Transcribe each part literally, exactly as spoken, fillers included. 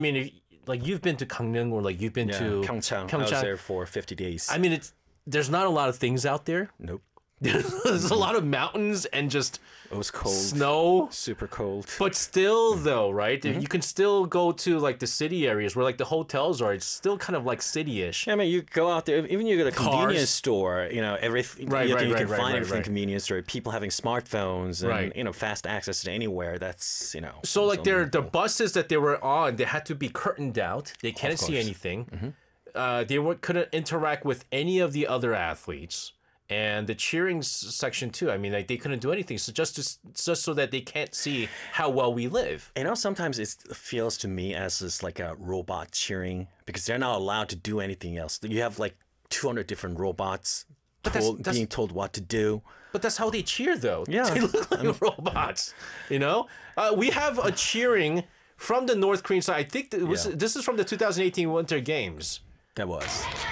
I mean, if, like you've been to Gangneung or like you've been Yeah, to Pyeongchang. I was there for fifty days. I mean, it's there's not a lot of things out there. nope. There's a lot of mountains and just It was cold. snow. Super cold. But still, though, right? You can still go to like the city areas where like the hotels are. It's still kind of like city-ish. Yeah, I mean, you go out there, even you go to a Cars. convenience store, you know, everything, Right, you, right, you right, can right, find right, everything right. convenience store, people having smartphones and, Right. you know, fast access to anywhere. That's, you know. So like something their the cool. buses that they were on, they had to be curtained out. They can't see course. anything. Uh, they were, couldn't interact with any of the other athletes. And the cheering s- section too. I mean, like they couldn't do anything. So just to, s- just so that they can't see how well we live. You know, sometimes it feels to me as just like a robot cheering because they're not allowed to do anything else. You have like two hundred different robots that's- told, that's- being told what to do. But that's how they cheer, though. Yeah. They look like robots. You know, uh, we have a cheering from the North Korean side. I think that it was, Yeah. this is from the two thousand eighteen Winter Games. That was.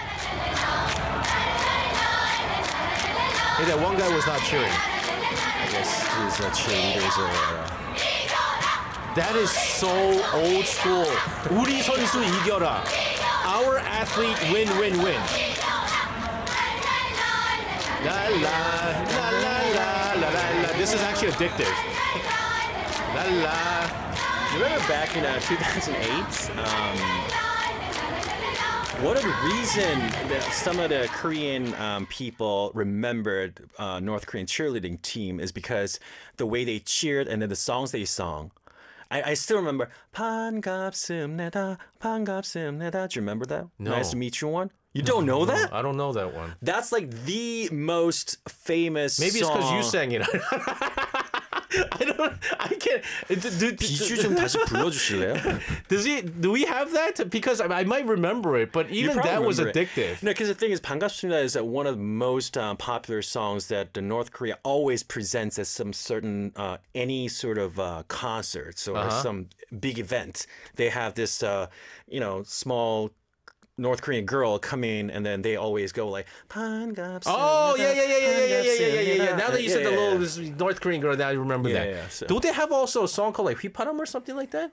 Hey, that one guy was not cheering. I guess his uh, cheerleaders are. Uh, That is so old school. 우리 선수 이겨라. Our athlete win, win, win. La la la la la la la la. This is actually addictive. La la. you remember back in uh, two thousand eight? Um, What a reason that some of the Korean um, people remembered uh, North Korean cheerleading team is because the way they cheered and then the songs they sung. I, I still remember 반갑습니다, 반갑습니다. Do you remember that? No. Nice to meet you one. You don't know that? I don't know that one. That's like the most famous. Maybe it's because you song. sang it. I don't. I can't. Do, do, 비주 좀 다시 불러주실래요? does he? Do we have that? Because I, I might remember it, but even probably that was remember it. addictive. No, because the thing is, 반갑습니다 is uh, one of the most um, popular songs that the North Korea always presents as some certain uh, any sort of uh, concerts or Uh-huh. some big event. They have this, uh, you know, small North Korean girl come in, and then they always go like 반갑습니다. Oh yeah, yeah, yeah, yeah, yeah, yeah, yeah, yeah, yeah, yeah. Now that you said the Yeah, yeah, little this North Korean girl, now I remember Yeah, that. yeah, so- Don't they have also a song called like Hwiparam or something like that?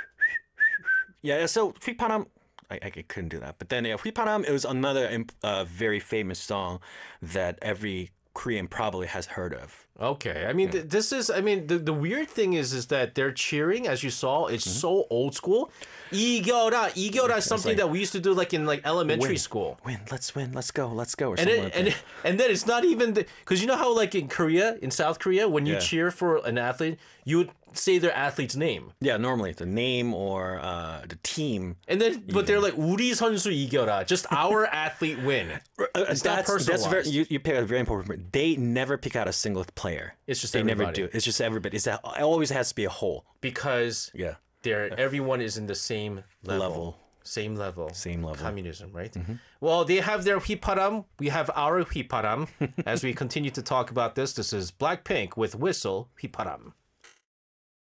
Yeah, yeah, so 휘파람, I, I couldn't do that. But then yeah, 휘파람, it was another imp- uh, very famous song that every Korean probably has heard of. Okay, I mean, th- this is. I mean, the, the weird thing is, is that they're cheering, as you saw, it's Mm-hmm. so old school. 이겨라, 이겨라 is something like- that we used to do like in like elementary Win, school. Win, let's win, let's go, let's go, or And something then, like and, that. and then it's not even because you know how like in Korea, in South Korea, when you Yeah. cheer for an athlete, you would say their athlete's name, Yeah, normally the name or uh, the team. and then but they're like 우리 선수 이겨라, just our athlete win. It's not that's that's very personalized. you, you pick a very important point. They never pick out a single player. It's just they never everybody. do. It's just everybody. It's a, it always has to be a whole. Because Yeah. they're everyone is in the same level. Level. Same level. Same level. Communism, right? Well, they have their 휘파람. We have our 휘파람. As we continue to talk about this, this is Blackpink with Whistle 휘파람.